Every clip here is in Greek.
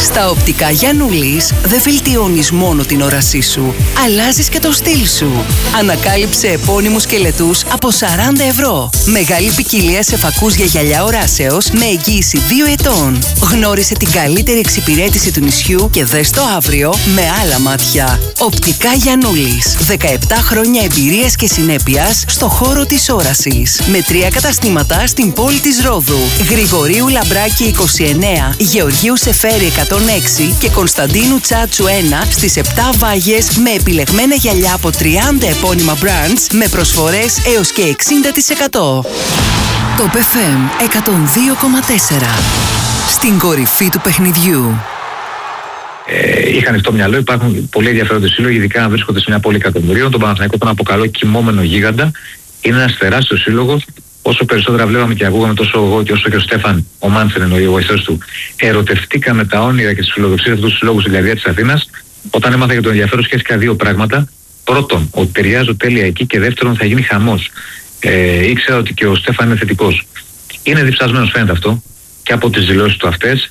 Στα οπτικά Γιαννούλης δεν βελτιώνεις μόνο την όρασή σου, αλλάζεις και το στυλ σου. Ανακάλυψε επώνυμους και λετούς από 40 ευρώ. Μεγάλη ποικιλία σε φακούς για γυαλιά οράσεως με εγγύηση 2 ετών. Γνώρισε την καλύτερη εξυπηρέτηση του νησιού και δες το αύριο με άλλα μάτια. Οπτικά Γιαννούλης. 17 χρόνια εμπειρίας και συνέπειας στο χώρο της όρασης. Με 3 καταστήματα στην πόλη της Ρόδου. Γρηγορίου Λαμπράκη 29, Γεωργίου Σεφέρη 106 και Κωνσταντίνου Τσάτσου 1 στις 7 Βάγες με επιλεγμένα γυαλιά από 30 επώνυμα brands με προσφορές έως και 60%. Το FM 102,4. Στην κορυφή του παιχνιδιού. Είχαν στο μυαλό, υπάρχουν πολλοί ενδιαφέροντες σύλλογοι, ειδικά αν βρίσκονται σε μια πόλη εκατομμυρίων. Τον Παναθηναϊκό τον αποκαλώ κοιμόμενο γίγαντα. Είναι ένας τεράστιος σύλλογος. Όσο περισσότερα βλέπαμε και ακούγαμε, τόσο εγώ και όσο και ο Στέφαν, ο Μάντσεν εννοεί, ο βοηθός του, ερωτευτήκαμε τα όνειρα και τις φιλοδοξίες αυτού του συλλόγου στην καρδιά της Αθήνας. Όταν έμαθα για τον ενδιαφέρον, σκέφτηκα 2 πράγματα. Πρώτον, ότι ταιριάζω τέλεια εκεί, και δεύτερον, θα γίνει χαμός. Ήξερα ότι και ο Στέφαν είναι θετικός. Είναι διψασμένος, φαίνεται αυτό, και από τις δηλώσεις του αυτές,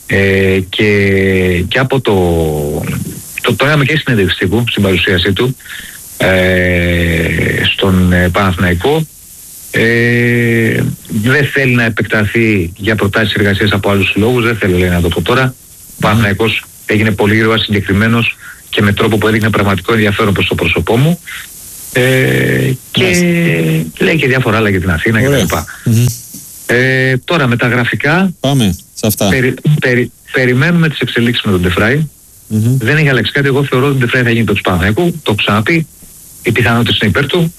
και από το έκαμε και συνέντευξη τύπου στην παρουσίασή του στον Παναθηναϊκό. Δεν θέλει να επεκταθεί για προτάσεις εργασίας από άλλους συλλόγους, δεν θέλω, λέει, να το πω τώρα. Ο Παναθηναϊκός έγινε πολύ γρήγορα συγκεκριμένος και με τρόπο που έδειχνε πραγματικό ενδιαφέρον προς το πρόσωπό μου, και λέει και διάφορα άλλα για την Αθήνα κτλ. Τώρα με τα γραφικά πάμε σε αυτά. Περιμένουμε τις εξελίξεις με τον Ντεφράι. Δεν έχει αλλάξει κάτι. Εγώ θεωρώ ότι τον Ντεφράι θα γίνει το του Παναθηναϊκού. Το έχω ξαναπεί. Οι πιθανότητες είναι υπέρ του.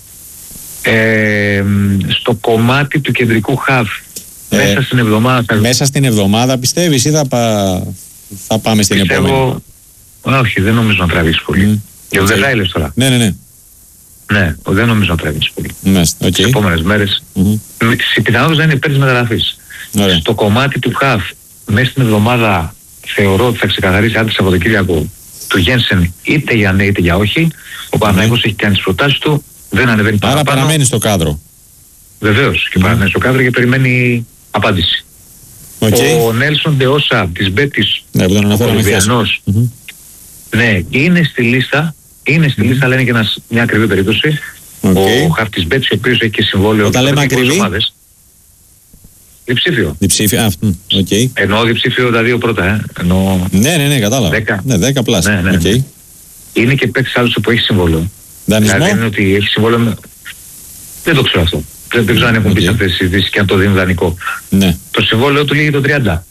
Στο κομμάτι του κεντρικού χαβ, μέσα στην εβδομάδα. Μέσα στην εβδομάδα πιστεύεις ή θα πάμε στην επόμενη? Όχι, δεν νομίζω να τραβήσει πολύ. Για τον Ντεφράι λες τώρα? Ναι. Ναι, δεν νομίζω να τραβήσει πολύ. Τις επόμενες μέρες. Οι πιθανότητες δεν είναι υπέρ της μεταγραφής. Στο κομμάτι του χαβ, μέσα στην εβδομάδα θεωρώ ότι θα ξεκαθαρίσει αν το Σαββατοκύριακο του Γένσεν, είτε για ναι είτε για όχι. Ο Παναθηναϊκός έχει κάνει τις προτάσεις του, δεν ανεβαίνει παραπάνω. Άρα παραμένει στο κάδρο. Βεβαίως, και παραμένει στο κάδρο και περιμένει απάντηση. Ο Νέλσον Ντεόσα της Μπέτης, ο Κολομβιανός, ναι, είναι στη λίστα. Είναι στη λίστα, αλλά είναι και μια ακριβή περίπτωση. Ο χαφ της Μπέτης, ο οποίος έχει και συμβόλαιο. Όταν λέμε ακριβή, διψήφιο. Διψήφιο, εννοώ διψήφιο τα 2 πρώτα. Ναι, κατάλαβα. 10 πλάς. Είναι και παίκτης άλλος που έχει συμβόλαιο. Δανεισμό. Δηλαδή είναι ότι έχει συμβόλαιο. Δεν το ξέρω αυτό. Δεν ξέρω αν έχουν πει σε αυτές τις συζητήσεις και αν το δίνουν δανεικό. Το συμβόλαιο του λύγει το 30.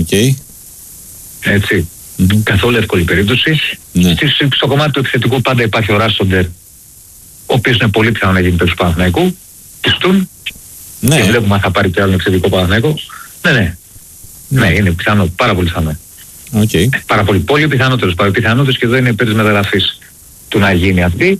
Έτσι. Καθόλου εύκολη περίπτωση. Στο κομμάτι του επιθετικού πάντα υπάρχει ο Ράστοντερ, ο οποίος είναι πολύ πιθανό να γίνει παίκτης του Παναθηναϊκού. Πιστούν. Και βλέπουμε αν θα πάρει και άλλο επιθετικό Παναθηναϊκό. Ναι, είναι πιθανό, πάρα πολύ πιθανό. Πάρα πολύ πιθανότερος. Πιθανότερος, και εδώ είναι υπέρ της μεταγραφής του να γίνει αυτή.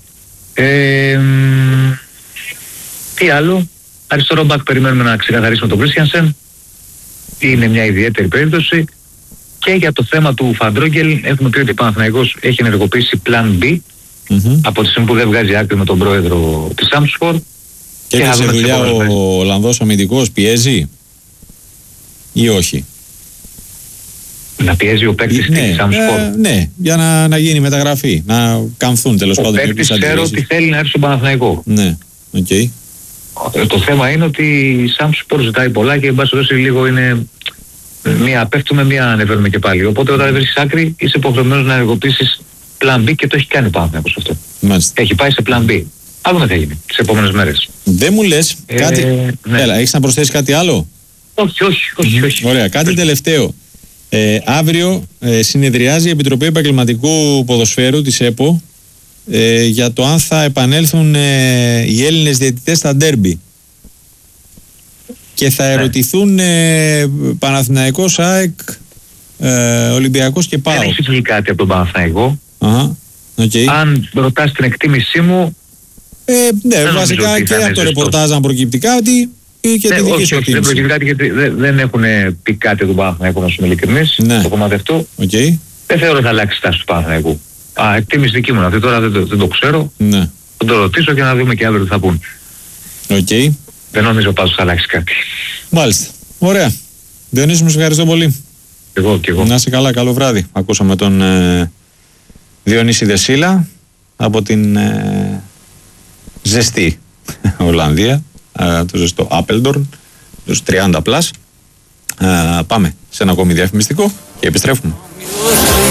Τι άλλο? Αριστερό μπακ περιμένουμε να ξεκαθαρίσουμε τον Κρίστιανσεν. Είναι μια ιδιαίτερη περίπτωση. Και για το θέμα του Φαντρόγγελ έχουμε πει ότι ο Παναθηναϊκός έχει ενεργοποιήσει Plan B από τη στιγμή που δεν βγάζει άκρη με τον πρόεδρο της Σάμσφορ. Και σε δουλειά ο Ολλανδός αμυντικός πιέζει ή όχι? Να πιέζει ο παίκτης της Σάμσφορ. Ναι, για να γίνει μεταγραφή, να καμφθούν τέλος πάντων. Ο παίκτης ξέρω ότι θέλει να έρθει στον Παναθηναϊκό. Ναι, Το θέμα είναι ότι η Σάμσφορ ζητάει πολλά και εν πάση περιπτώσει λίγο είναι μία πέφτουμε, μία ανεβαίνουμε και πάλι. Οπότε όταν δεν βρίσκεις άκρη είσαι υποχρεωμένος να ενεργοποιήσεις Plan B, και το έχει κάνει ο Παναθηναϊκός αυτό. Έχει πάει σε Plan B. Άλλο δεν θα γίνει τις επόμενες μέρες. Δεν μου λες κάτι? Έλα, έχεις να προσθέσεις κάτι άλλο? Όχι. Ωραία, κάτι τελευταίο. Αύριο συνεδριάζει η Επιτροπή Επαγγελματικού Ποδοσφαίρου της ΕΠΟ για το αν θα επανέλθουν οι Έλληνες διαιτητές στα ντέρμπι. Και θα ερωτηθούν Παναθηναϊκός, ΑΕΚ, Ολυμπιακός και ΠΑΟΚ. Δεν έχει βγει κάτι από τον Παναθηναϊκό. Αν ρωτάς την εκτίμησή μου, ναι, βασικά και από το ρεπορτάζ αν προκυπτικά ότι και τη δική σου εκτίμηση. Δεν προκύπτει κάτι, γιατί δεν έχουν πει κάτι του Παναθηναϊκού, να σου είμαι ειλικρινής, το κομμάτι αυτό. Δεν θεωρώ ότι θα αλλάξει στάση του Παναθηναϊκού. Εκτίμηση δική μου αυτή, τώρα δεν το ξέρω. Θα το ρωτήσω και να δούμε και αύριο τι θα πούν. Δεν νομίζω πάντως θα αλλάξει κάτι. Μάλιστα. Ωραία. Διονύση, μου σε ευχαριστώ πολύ. Και εγώ. Να είσαι καλά, καλό βράδυ. Ακούσαμε τον Διονύση Δεσίλα από την ζεστή Ολλανδία, το ζεστό Άπελντορν, τους 30+. Πάμε σε ένα ακόμη διαφημιστικό και επιστρέφουμε.